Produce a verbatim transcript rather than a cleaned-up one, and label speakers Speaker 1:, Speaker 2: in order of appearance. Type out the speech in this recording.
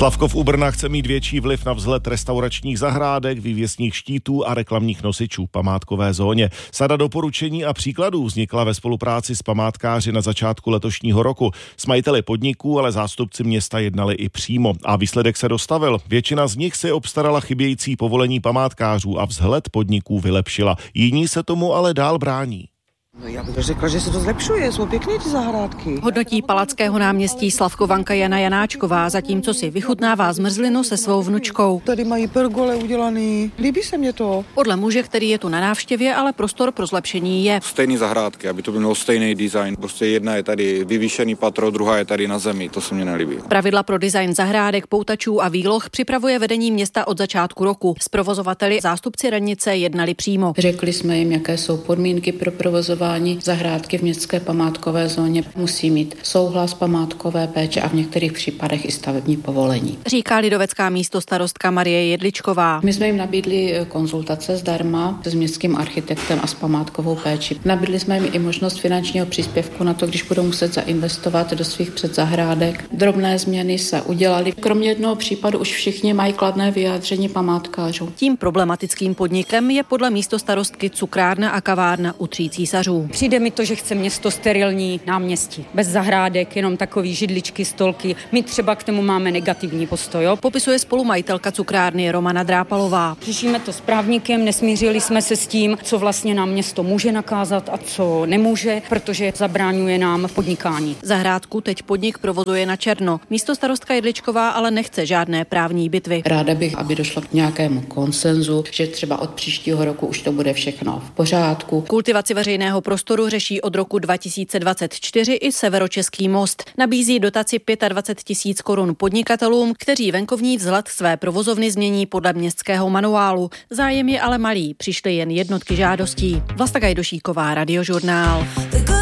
Speaker 1: Slavkov u Brna chce mít větší vliv na vzhled restauračních zahrádek, vývěsních štítů a reklamních nosičů památkové zóně. Sada doporučení a příkladů vznikla ve spolupráci s památkáři na začátku letošního roku. S majiteli podniků, ale zástupci města jednali i přímo. A výsledek se dostavil. Většina z nich si obstarala chybějící povolení památkářů a vzhled podniků vylepšila. Jiní se tomu ale dál brání.
Speaker 2: No já bych řekla, že se to zlepšuje, jsou pěkné ty zahrádky.
Speaker 3: Hodnotí Palackého náměstí Slavkovanka Jana Janáčková, zatímco si vychutnává zmrzlinu se svou vnučkou.
Speaker 2: Tady mají pergole udělaný, líbí se mě to.
Speaker 3: Podle muže, který je tu na návštěvě, ale prostor pro zlepšení je.
Speaker 4: Stejný zahrádky, aby to byl stejný design. Prostě jedna je tady vyvýšený patro, druhá je tady na zemi, to se mně nelíbí.
Speaker 3: Pravidla pro design zahrádek, poutačů a výloh připravuje vedení města od začátku roku. S provozovateli zástupci radnice jednali přímo.
Speaker 5: Řekli jsme jim, jaké jsou podmínky pro provozování zahrádky v městské památkové zóně. Musí mít souhlas památkové péče a v některých případech i stavební povolení.
Speaker 3: Říká lidovecká místostarostka Marie Jedličková.
Speaker 5: My jsme jim nabídli konzultace zdarma s městským architektem a s památkovou péči. Nabídli jsme jim i možnost finančního příspěvku na to, když budou muset zainvestovat do svých předzahrádek. Drobné změny se udělaly. Kromě jednoho případu už všichni mají kladné vyjádření památkářů.
Speaker 3: Tím problematickým podnikem je podle místostarostky cukrárna a kavárna u Tří císařů.
Speaker 6: Přijde mi to, že chce město sterilní náměstí. Bez zahrádek, jenom takový židličky, stolky. My třeba k tomu máme negativní postoj. Jo?
Speaker 3: Popisuje spolumajitelka cukrárny Romana Drápalová.
Speaker 6: Řešíme to s právníkem, nesmířili jsme se s tím, co vlastně nám město může nakázat a co nemůže, protože zabraňuje nám v podnikání.
Speaker 3: Zahrádku teď podnik provozuje na černo. Místostarostka Jedličková ale nechce žádné právní bitvy.
Speaker 5: Ráda bych, aby došlo k nějakému konsenzu, že třeba od příštího roku už to bude všechno v pořádku.
Speaker 3: Kultivaci veřejného prostoru řeší od roku dva tisíce dvacet čtyři i Severočeský most. Nabízí dotaci dvacet pět tisíc korun podnikatelům, kteří venkovní vzhled své provozovny změní podle městského manuálu. Zájem je ale malý, přišly jen jednotky žádostí. Vlasta Gajdošíková, Radiožurnál.